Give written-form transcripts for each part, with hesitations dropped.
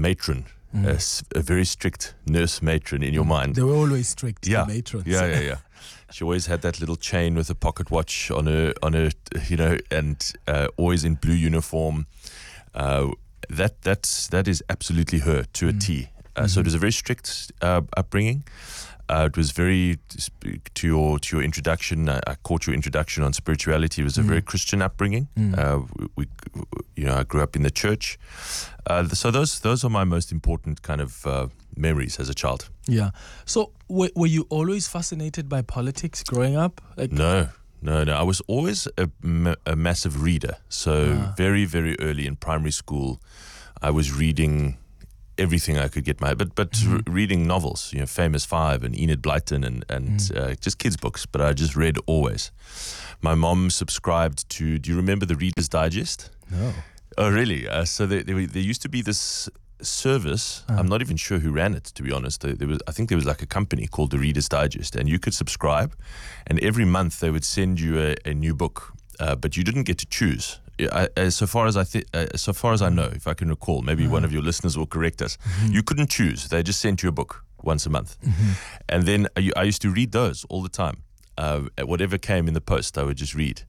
matron, a very strict nurse matron in your mind. They were always strict, Yeah, the matrons. yeah. She always had that little chain with a pocket watch on her, and always in blue uniform. That is absolutely her to a T. So it was a very strict upbringing. It was very, to your introduction. I caught your introduction on spirituality. It was a very Christian upbringing. I grew up in the church. So those are my most important kind of memories as a child. Yeah. So were you always fascinated by politics growing up? No. I was always a massive reader. So very, very early in primary school, I was reading everything I could get reading novels, Famous Five and Enid Blyton and just kids' books, but I just read always. My mom subscribed to, do you remember the Reader's Digest? No. Oh, really? So there used to be this service. I'm not even sure who ran it, to be honest. I think there was like a company called the Reader's Digest, and you could subscribe, and every month they would send you a new book, but you didn't get to choose. So far as I know, if I can recall, maybe one of your listeners will correct us. You couldn't choose; they just sent you a book once a month, and then I used to read those all the time. Whatever came in the post, I would just read.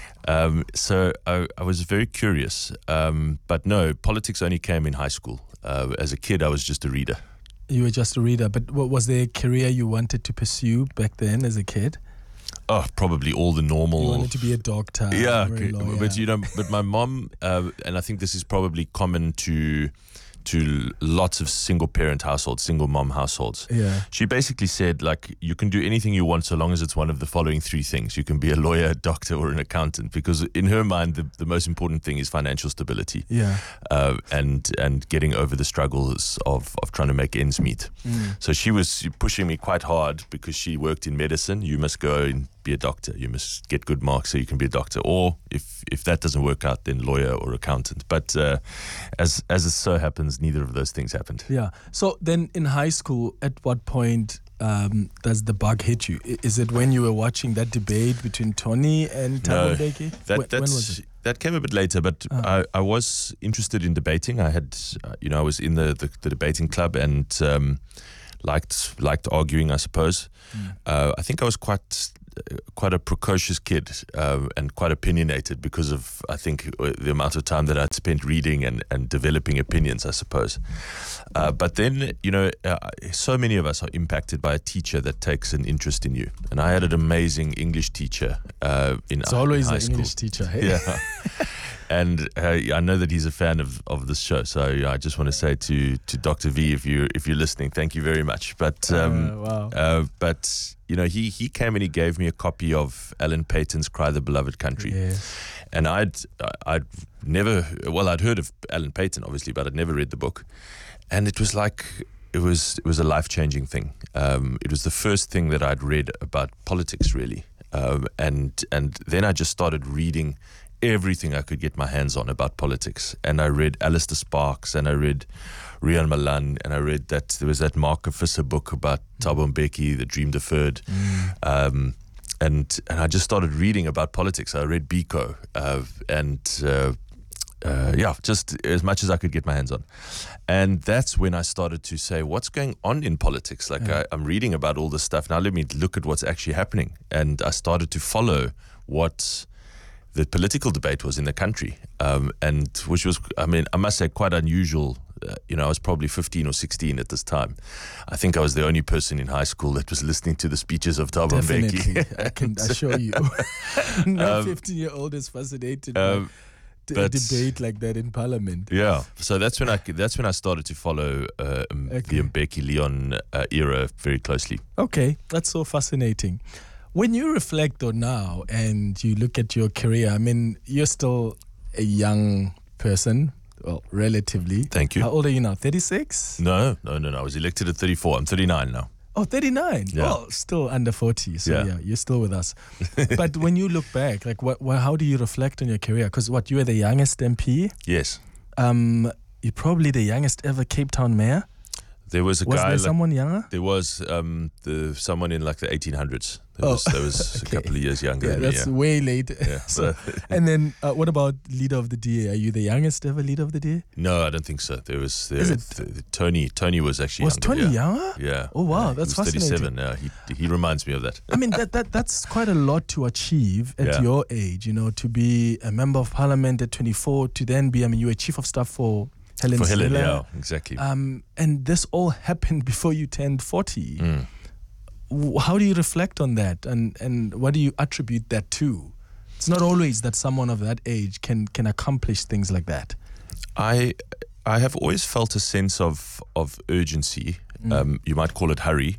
So I was very curious, but no, politics only came in high school. As a kid, I was just a reader. You were just a reader, but was there a career you wanted to pursue back then as a kid? Oh, probably all the normal. You wanted to be a doctor. Yeah, or a lawyer. but my mom, and I think this is probably common to lots of single mom households. Yeah. She basically said, like, you can do anything you want so long as it's one of the following three things. You can be a lawyer, a doctor, or an accountant, because in her mind, the most important thing is financial stability. Yeah. And getting over the struggles of trying to make ends meet. So she was pushing me quite hard because she worked in medicine. You must go and be a doctor. You must get good marks so you can be a doctor. Or if that doesn't work out, then lawyer or accountant. But as it so happens, neither of those things happened. Yeah. So then in high school, at what point does the bug hit you? Is it when you were watching that debate between Tony and Thabo Mbeki? When was it? That came a bit later, but I was interested in debating. I had, I was in the debating club and liked arguing, I suppose. I think I was quite a precocious kid and quite opinionated because of, I think, the amount of time that I'd spent reading and developing opinions, I suppose. But then, so many of us are impacted by a teacher that takes an interest in you. And I had an amazing English teacher in high school. It's always an English teacher, hey? Yeah. And I know that he's a fan of this show, so I just want to say to Dr. V, if you're listening, thank you very much. But wow. But he came and he gave me a copy of Alan Paton's "Cry the Beloved Country," and I'd heard of Alan Paton obviously, but I'd never read the book, and it was like it was a life-changing thing. It was the first thing that I'd read about politics really, and then I just started reading everything I could get my hands on about politics. And I read Alistair Sparks, and I read Rian Malan, and I read that there was that Mark Visser book about Thabo Mbeki, The Dream Deferred. And I just started reading about politics. I read Biko, just as much as I could get my hands on. And that's when I started to say, what's going on in politics? I'm reading about all this stuff. Now let me look at what's actually happening. And I started to follow what the political debate was in the country, and which was, I must say, quite unusual. I was probably 15 or 16 at this time. I think I was the only person in high school that was listening to the speeches of Thabo Mbeki. Definitely, I can assure you. No 15-year-old is fascinated by a debate like that in Parliament. Yeah, so that's when I started to follow the Mbeki Leon era very closely. Okay, that's so fascinating. When you reflect on now and you look at your career, you're still a young person, well, relatively. Thank you. How old are you now? 36? No. I was elected at 34. I'm 39 now. Oh, 39? Yeah. Well, still under 40. So yeah, you're still with us. But when you look back, how do you reflect on your career? Because you were the youngest MP? Yes. You're probably the youngest ever Cape Town mayor? There was a Was guy. there someone younger? There was someone in like the 1800s. There was okay. a couple of years younger. Yeah, than me, that's way late. Yeah, So, and then, what about leader of the DA? Are you the youngest ever leader of the DA? No, I don't think so. There was Is it? Tony. Tony was actually Was younger, Tony yeah. younger? Yeah. Oh wow, Yeah, that's he was fascinating. 37 now. He reminds me of that. I mean, that's quite a lot to achieve at Yeah. your age. To be a member of parliament at 24, to then be, you were chief of staff for Helen For Helen, Siller. yeah, exactly. And this all happened before you turned 40. Mm. How do you reflect on that, and what do you attribute that to? It's not always that someone of that age can accomplish things like that. I have always felt a sense of urgency. You might call it hurry.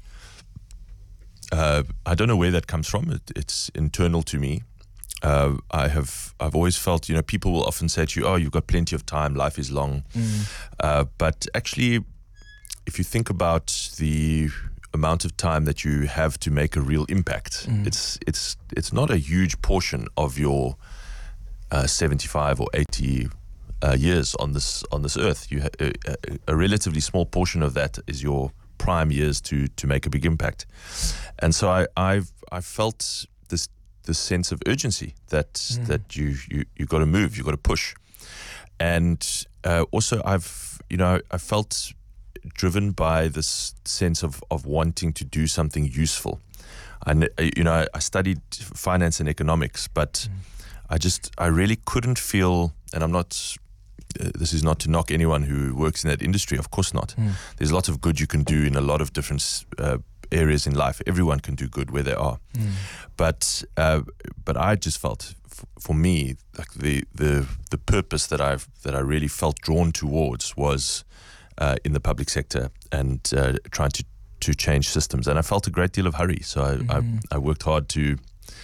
I don't know where that comes from. It's internal to me. I've always felt, people will often say to you, "Oh, you've got plenty of time. Life is long." But actually, if you think about the amount of time that you have to make a real impact, it's not a huge portion of your 75 or 80 years on this earth. You a relatively small portion of that is your prime years to make a big impact, and so I felt this sense of urgency that you got to move, you got to push, and also I felt driven by this sense of wanting to do something useful. I studied finance and economics, but I really couldn't feel, and I'm not. This is not to knock anyone who works in that industry. Of course not. There's lots of good you can do in a lot of different areas in life. Everyone can do good where they are, but I just felt, for me, like the purpose that I really felt drawn towards was in the public sector and trying to change systems. And I felt a great deal of hurry, so I worked hard to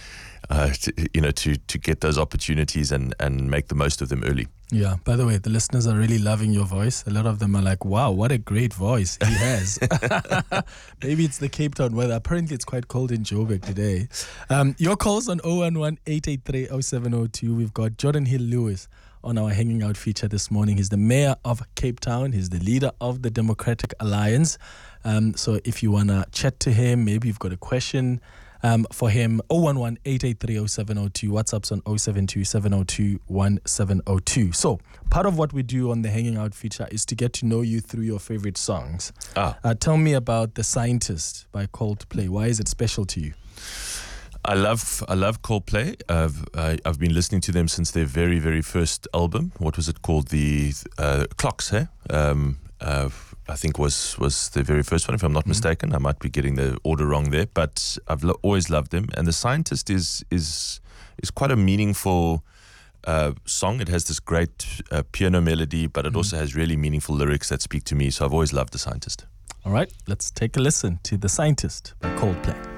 get those opportunities and make the most of them early. Yeah, by the way, the listeners are really loving your voice. A lot of them are like, wow, what a great voice he has. Maybe it's the Cape Town weather. Apparently it's quite cold in Joburg today. Your calls on 011-883-0702. We've got Jordan Hill-Lewis on our Hanging Out feature this morning. He's the mayor of Cape Town. He's the leader of the Democratic Alliance. So if you want to chat to him, maybe you've got a question for him, 011-883-0702. WhatsApp's on 072-702-1702. So part of what we do on the Hanging Out feature is to get to know you through your favorite songs. Tell me about The Scientist by Coldplay. Why is it special to you? I love Coldplay. I've been listening to them since their very, very first album. What was it called? The Clocks, eh? I think was the very first one, if I'm not mistaken. I might be getting the order wrong there, but I've always loved them. And The Scientist is quite a meaningful song. It has this great piano melody, but it also has really meaningful lyrics that speak to me. So I've always loved The Scientist. All right, let's take a listen to The Scientist by Coldplay.